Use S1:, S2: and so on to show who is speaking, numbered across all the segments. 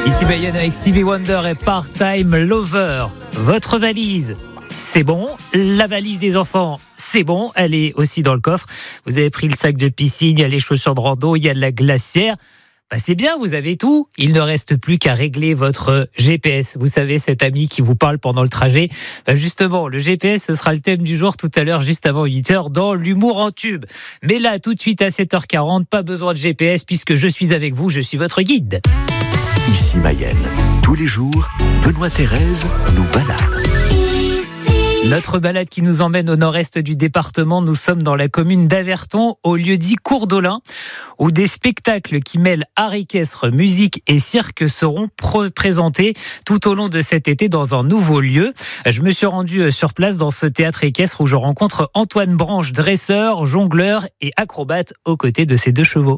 S1: Ici Mayenne avec Stevie Wonder et Part-Time Lover. Votre valise, c'est bon. La valise des enfants, c'est bon. Elle est aussi dans le coffre. Vous avez pris le sac de piscine, il y a les chaussures de rando, il y a de la glacière. C'est bien, vous avez tout. Il ne reste plus qu'à régler votre GPS. Vous savez, cet ami qui vous parle pendant le trajet. Justement, le GPS, ce sera le thème du jour tout à l'heure, juste avant 8h, dans l'humour en tube. Mais là, tout de suite à 7h40, pas besoin de GPS puisque je suis avec vous, je suis votre guide.
S2: Ici Mayenne. Tous les jours, Benoît Thérèse nous balade.
S1: Notre balade qui nous emmène au nord-est du département. Nous sommes dans la commune d'Averton, au lieu-dit Cours d'Olin, où des spectacles qui mêlent art équestre, musique et cirque seront présentés tout au long de cet été dans un nouveau lieu. Je me suis rendu sur place dans ce théâtre équestre où je rencontre Antoine Branche, dresseur, jongleur et acrobate aux côtés de ses deux chevaux.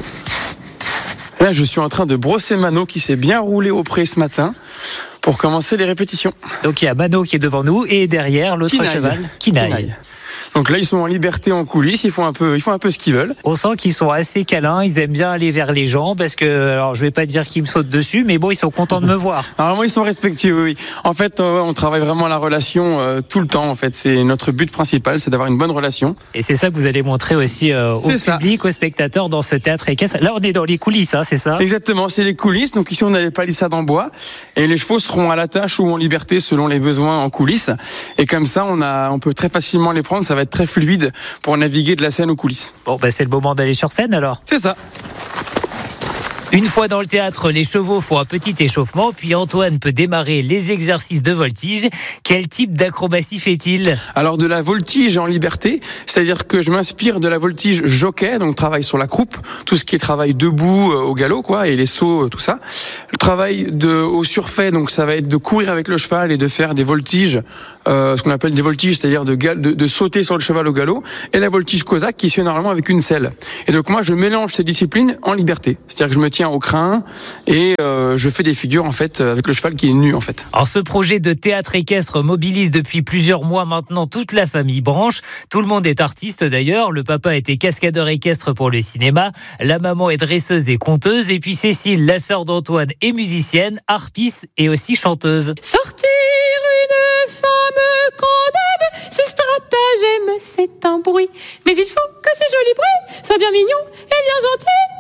S3: Là, je suis en train de brosser Mano qui s'est bien roulé au pré ce matin pour commencer les répétitions.
S1: Donc il y a Mano qui est devant nous et derrière l'autre cheval, Kinaï.
S3: Donc là, ils sont en liberté en coulisses, ils font un peu ce qu'ils veulent.
S1: On sent qu'ils sont assez câlins, ils aiment bien aller vers les gens parce que, alors je vais pas dire qu'ils me sautent dessus, mais bon, ils sont contents de me voir.
S3: Alors moi, ils sont respectueux, oui. En fait, on travaille vraiment la relation tout le temps. En fait, c'est notre but principal, c'est d'avoir une bonne relation.
S1: Et c'est ça que vous allez montrer aussi au public, aux spectateurs dans ce théâtre équestre. Là, on est dans les coulisses, hein, c'est ça ?
S3: Exactement, c'est les coulisses. Donc ici, on a les palissades en bois et les chevaux seront à la tâche ou en liberté selon les besoins en coulisses. Et comme ça, on peut très facilement les prendre. Ça va être très fluide pour naviguer de la scène aux coulisses.
S1: Bon, c'est le moment d'aller sur scène alors.
S3: C'est ça.
S1: Une fois dans le théâtre, les chevaux font un petit échauffement, puis Antoine peut démarrer les exercices de voltige. Quel type d'acrobatie fait-il ?
S3: Alors de la voltige en liberté, c'est-à-dire que je m'inspire de la voltige jockey, donc travail sur la croupe, tout ce qui est travail debout au galop, quoi, et les sauts, tout ça. Le travail au surfait, donc ça va être de courir avec le cheval et de faire des voltiges, ce qu'on appelle des voltiges, c'est-à-dire de sauter sur le cheval au galop, et la voltige cosaque qui se fait normalement avec une selle. Et donc moi je mélange ces disciplines en liberté, c'est-à-dire que je me tiens au crin et je fais des figures en fait avec le cheval qui est nu en fait.
S1: Alors ce projet de théâtre équestre mobilise depuis plusieurs mois maintenant toute la famille Branche. Tout le monde est artiste d'ailleurs. Le papa était cascadeur équestre pour le cinéma, la maman est dresseuse et conteuse, et puis Cécile, la sœur d'Antoine, est musicienne, harpiste et aussi chanteuse.
S4: Sortir une femme qu'on aime, ce stratagème c'est un bruit, mais il faut que ce joli bruit soit bien mignon et bien gentil.